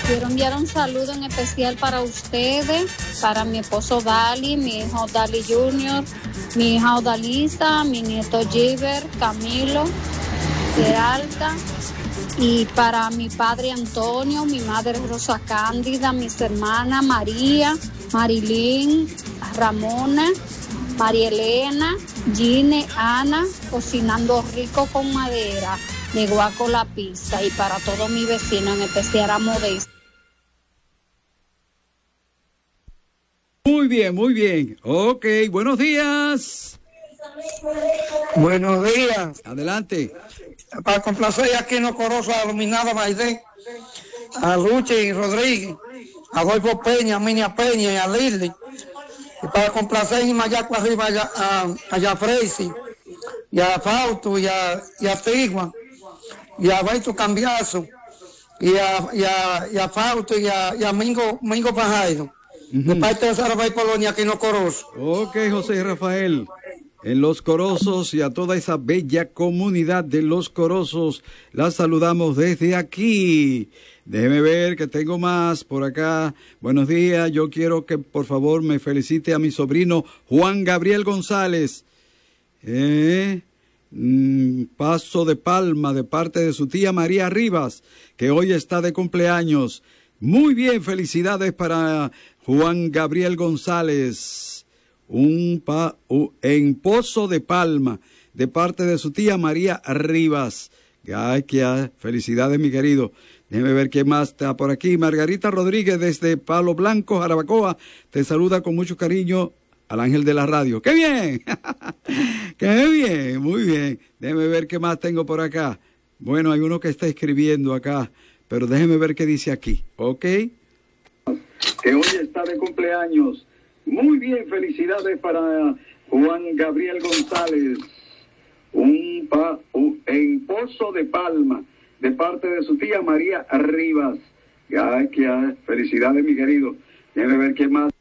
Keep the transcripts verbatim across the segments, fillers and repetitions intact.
quiero enviar un saludo en especial para ustedes, para mi esposo Dali, mi hijo Dali junior, mi hija Odalisa, mi nieto Giver, Camilo, Peralta, y para mi padre Antonio, mi madre Rosa Cándida, mis hermanas María, Marilyn, Ramona, María Elena, Gine, Ana, cocinando rico con madera, de Guaco la pizza, y para todos mis vecinos, en especial a Modesto. Muy bien, muy bien. Ok, buenos días. Buenos días. Adelante. Para complacer aquí en los Corosos a Iluminada Maidé, a Luchi Rodríguez, a Adolfo Peña, a Minia Peña y a Lili. Y para complacer en Mayaco arriba a, a, a Yafresi, y a Fausto, y a, y a Tigua, y a Beto Cambiazo, y a, y a, y a Fausto, y a, y a Mingo, Mingo Pajairo. Uh-huh. De parte de Sarabay Polonia aquí en los Corosos. Ok, José Rafael. En Los Corosos y a toda esa bella comunidad de Los Corosos, la saludamos desde aquí. Déjeme ver que tengo más por acá. Buenos días, yo quiero que por favor me felicite a mi sobrino Juan Gabriel González. Eh, mm, Paso de Palma de parte de su tía María Rivas, que hoy está de cumpleaños. Muy bien, felicidades para Juan Gabriel González. Un pa, uh, en Pozo de Palma, de parte de su tía María Rivas. Ay, qué ah, felicidades, mi querido. Déjeme ver qué más está por aquí. Margarita Rodríguez, desde Palo Blanco, Jarabacoa, te saluda con mucho cariño al ángel de la radio. ¡Qué bien! ¡Qué bien! Muy bien. Déjeme ver qué más tengo por acá. Bueno, hay uno que está escribiendo acá, pero déjeme ver qué dice aquí, ¿ok? Que hoy está de cumpleaños. Muy bien, felicidades para Juan Gabriel González, un pa, un, en Pozo de Palma, de parte de su tía María Rivas. Ay, que ay, felicidades, mi querido. Déjame ver qué más.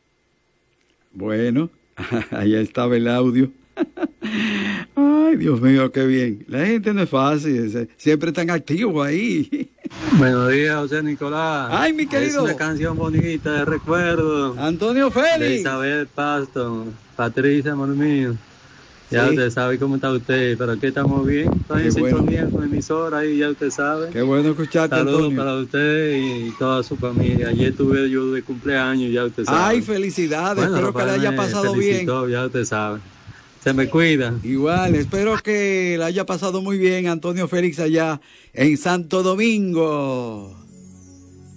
Bueno, ahí estaba el audio. Ay, Dios mío, qué bien. La gente no es fácil, siempre están activos ahí. Buenos días, José Nicolás. Ay, mi querido. Es una canción bonita de recuerdo. Antonio Félix. De Isabel Pasto, Patricia, amor mío. Ya sí. Usted sabe cómo está usted, pero aquí estamos bien. Estoy en bueno. sintonía con emisora y ya usted sabe. Qué bueno escucharte, Saludos Antonio. para usted y toda su familia. Ayer tuve yo de cumpleaños, ya usted sabe. Ay, felicidades. Bueno, espero que le haya pasado felicitó, bien. Ya usted sabe. Se me cuida. Igual, espero que la haya pasado muy bien, Antonio Félix, allá en Santo Domingo.